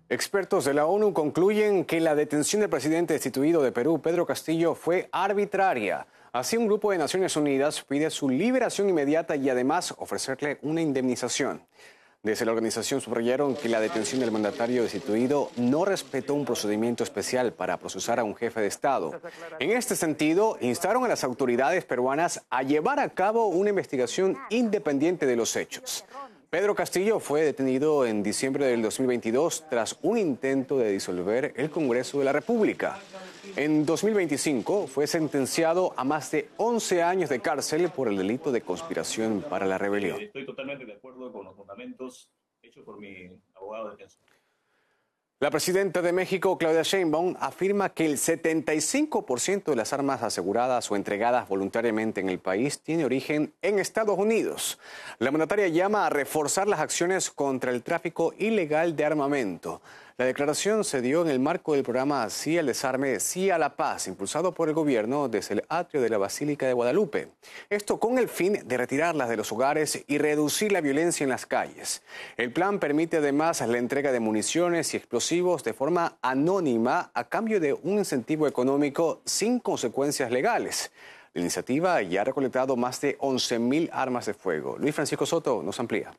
Expertos de la ONU concluyen que la detención del presidente destituido de Perú, Pedro Castillo, fue arbitraria. Así, un grupo de Naciones Unidas pide su liberación inmediata y además ofrecerle una indemnización. Desde la organización subrayaron que la detención del mandatario destituido no respetó un procedimiento especial para procesar a un jefe de Estado. En este sentido, instaron a las autoridades peruanas a llevar a cabo una investigación independiente de los hechos. Pedro Castillo fue detenido en diciembre del 2022 tras un intento de disolver el Congreso de la República. En 2025 fue sentenciado a más de 11 años de cárcel por el delito de conspiración para la rebelión. Estoy totalmente de acuerdo con los fundamentos hechos por mi abogado defensor. La presidenta de México, Claudia Sheinbaum, afirma que el 75% de las armas aseguradas o entregadas voluntariamente en el país tiene origen en Estados Unidos. La mandataria llama a reforzar las acciones contra el tráfico ilegal de armamento. La declaración se dio en el marco del programa Sí al Desarme, Sí a la Paz, impulsado por el gobierno desde el atrio de la Basílica de Guadalupe. Esto con el fin de retirarlas de los hogares y reducir la violencia en las calles. El plan permite además la entrega de municiones y explosivos de forma anónima a cambio de un incentivo económico sin consecuencias legales. La iniciativa ya ha recolectado más de 11.000 armas de fuego. Luis Francisco Soto nos amplía.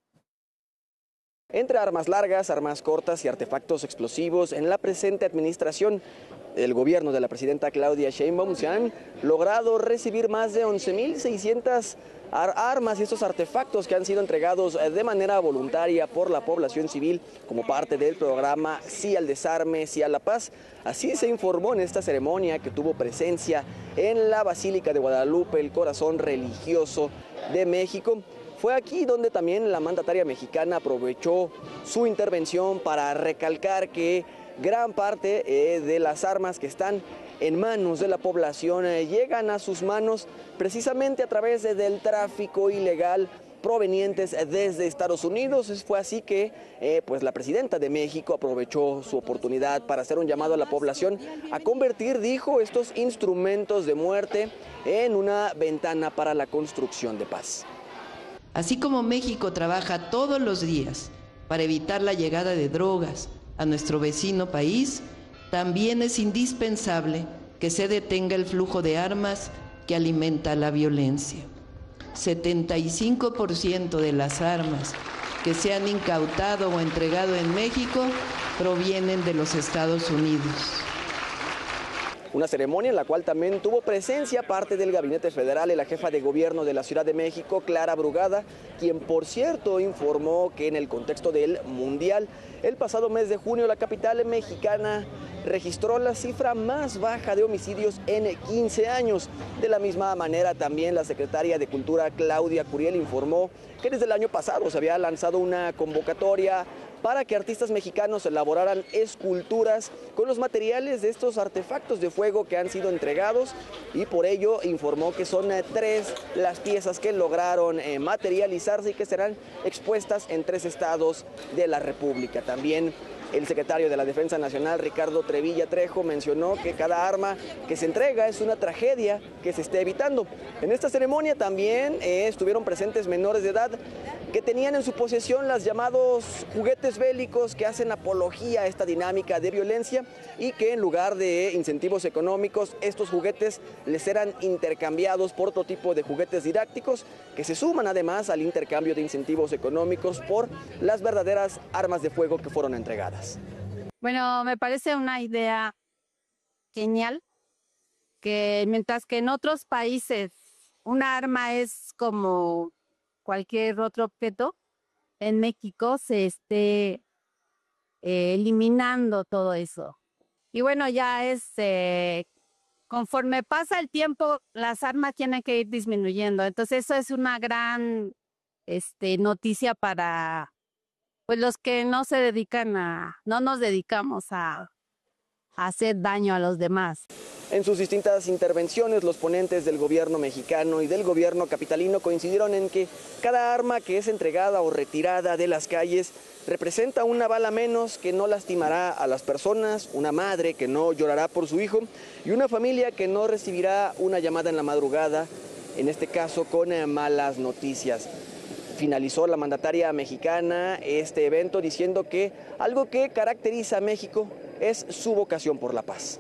Entre armas largas, armas cortas y artefactos explosivos, en la presente administración del gobierno de la presidenta Claudia Sheinbaum se han logrado recibir más de 11.600 armas y estos artefactos que han sido entregados de manera voluntaria por la población civil como parte del programa Sí al Desarme, Sí a la Paz. Así se informó en esta ceremonia que tuvo presencia en la Basílica de Guadalupe, el corazón religioso de México. Fue aquí donde también la mandataria mexicana aprovechó su intervención para recalcar que gran parte de las armas que están en manos de la población llegan a sus manos precisamente a través del tráfico ilegal provenientes desde Estados Unidos. Fue así que pues la presidenta de México aprovechó su oportunidad para hacer un llamado a la población a convertir, dijo, estos instrumentos de muerte en una ventana para la construcción de paz. Así como México trabaja todos los días para evitar la llegada de drogas a nuestro vecino país, también es indispensable que se detenga el flujo de armas que alimenta la violencia. 75% de las armas que se han incautado o entregado en México provienen de los Estados Unidos. Una ceremonia en la cual también tuvo presencia parte del Gabinete Federal y la jefa de gobierno de la Ciudad de México, Clara Brugada, quien por cierto informó que en el contexto del Mundial, el pasado mes de junio la capital mexicana registró la cifra más baja de homicidios en 15 años. De la misma manera también la secretaria de Cultura, Claudia Curiel, informó que desde el año pasado se había lanzado una convocatoria para que artistas mexicanos elaboraran esculturas con los materiales de estos artefactos de fuego que han sido entregados, y por ello informó que son 3 las piezas que lograron materializarse y que serán expuestas en 3 estados de la República. También el secretario de la Defensa Nacional, Ricardo Trevilla Trejo, mencionó que cada arma que se entrega es una tragedia que se esté evitando. En esta ceremonia también estuvieron presentes menores de edad que tenían en su posesión los llamados juguetes bélicos que hacen apología a esta dinámica de violencia, y que en lugar de incentivos económicos, estos juguetes les serán intercambiados por otro tipo de juguetes didácticos que se suman además al intercambio de incentivos económicos por las verdaderas armas de fuego que fueron entregadas. Bueno, me parece una idea genial, que mientras que en otros países una arma es como cualquier otro objeto, en México se esté eliminando todo eso. Y bueno, ya conforme pasa el tiempo, las armas tienen que ir disminuyendo. Entonces eso es una gran noticia para pues los que no nos dedicamos a hacer daño a los demás. En sus distintas intervenciones, los ponentes del gobierno mexicano y del gobierno capitalino coincidieron en que cada arma que es entregada o retirada de las calles representa una bala menos que no lastimará a las personas, una madre que no llorará por su hijo y una familia que no recibirá una llamada en la madrugada, en este caso con malas noticias. Finalizó la mandataria mexicana este evento diciendo que algo que caracteriza a México es su vocación por la paz.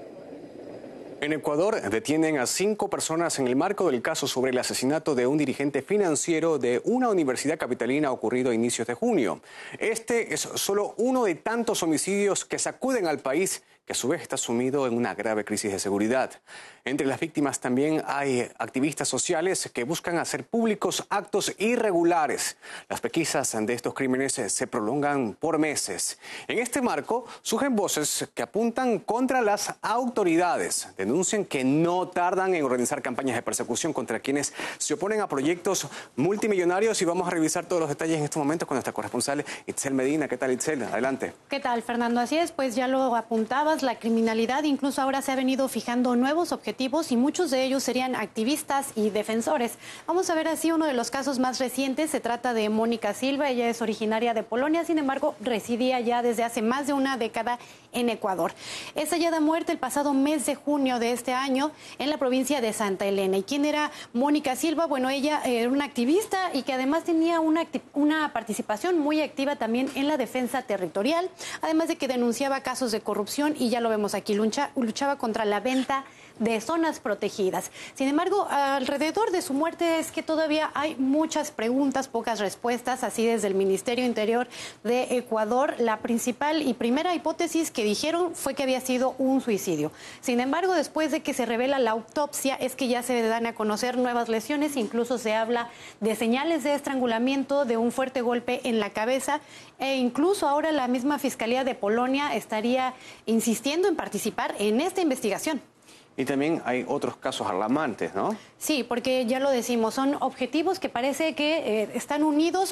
En Ecuador detienen a 5 personas en el marco del caso sobre el asesinato de un dirigente financiero de una universidad capitalina ocurrido a inicios de junio. Este es solo uno de tantos homicidios que sacuden al país, que a su vez está sumido en una grave crisis de seguridad. Entre las víctimas también hay activistas sociales que buscan hacer públicos actos irregulares. Las pesquisas de estos crímenes se prolongan por meses. En este marco surgen voces que apuntan contra las autoridades. Denuncian que no tardan en organizar campañas de persecución contra quienes se oponen a proyectos multimillonarios, y vamos a revisar todos los detalles en este momento con nuestra corresponsal Itzel Medina. ¿Qué tal, Itzel? Adelante. ¿Qué tal, Fernando? Así es, pues ya lo apuntabas, la criminalidad incluso ahora se ha venido fijando nuevos objetivos y muchos de ellos serían activistas y defensores. Vamos a ver así uno de los casos más recientes. Se trata de Mónica Silva. Ella es originaria de Polonia, sin embargo residía ya desde hace más de una década en Ecuador. Es hallada muerta el pasado mes de junio de este año en la provincia de Santa Elena. ¿Y quién era Mónica Silva? Bueno, ella era una activista y que además tenía una participación muy activa también en la defensa territorial, además de que denunciaba casos de corrupción y ya lo vemos aquí, luchaba contra la venta de zonas protegidas. Sin embargo, alrededor de su muerte es que todavía hay muchas preguntas, pocas respuestas. Así desde el Ministerio Interior de Ecuador, la principal y primera hipótesis que dijeron fue que había sido un suicidio. Sin embargo, después de que se revela la autopsia, es que ya se dan a conocer nuevas lesiones, incluso se habla de señales de estrangulamiento, de un fuerte golpe en la cabeza, e incluso ahora la misma Fiscalía de Polonia estaría insistiendo en participar en esta investigación. Y también hay otros casos alarmantes, ¿no? Sí, porque ya lo decimos, son objetivos que parece que están unidos